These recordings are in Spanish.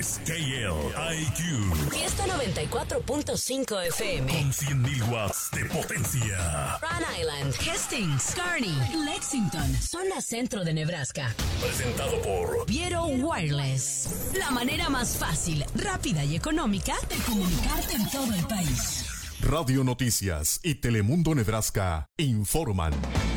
es KLIQ. Fiesta 94.5 FM. Con 100.000 watts de potencia. Rhode Island, Hastings, Kearney, Lexington, zona centro de Nebraska. Presentado por Viero Wireless. La manera más fácil, rápida y económica de comunicarte en todo el país. Radio Noticias y Telemundo Nebraska informan.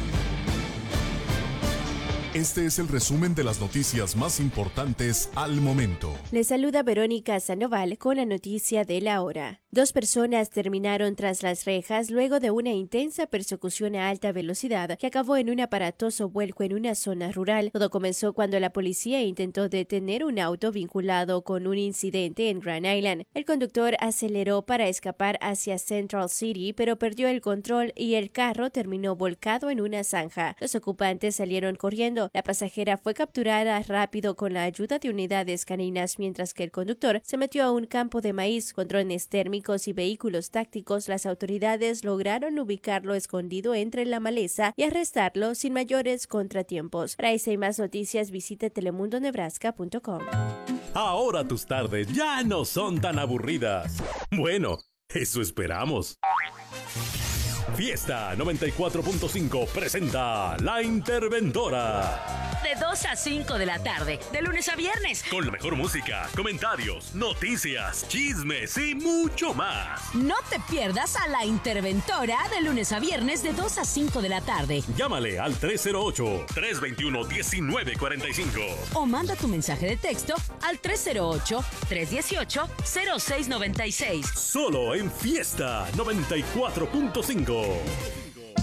Este es el resumen de las noticias más importantes al momento. Les saluda Verónica Sandoval con la noticia de la hora. 2 personas terminaron tras las rejas luego de una intensa persecución a alta velocidad que acabó en un aparatoso vuelco en una zona rural. Todo comenzó cuando la policía intentó detener un auto vinculado con un incidente en Grand Island. El conductor aceleró para escapar hacia Central City, pero perdió el control y el carro terminó volcado en una zanja. Los ocupantes salieron corriendo. La pasajera fue capturada rápido con la ayuda de unidades caninas, mientras que el conductor se metió a un campo de maíz. Con drones térmicos y vehículos tácticos, las autoridades lograron ubicarlo escondido entre la maleza y arrestarlo sin mayores contratiempos. Para esa y más noticias, visite telemundonebraska.com. Ahora tus tardes ya no son tan aburridas. Bueno, eso esperamos. Fiesta 94.5 presenta La Interventora. De 2 a 5 de la tarde, de lunes a viernes. Con la mejor música, comentarios, noticias, chismes y mucho más. No te pierdas a La Interventora de lunes a viernes de 2 a 5 de la tarde. Llámale al 308-321-1945. O manda tu mensaje de texto al 308-318-0696. Solo en Fiesta 94.5.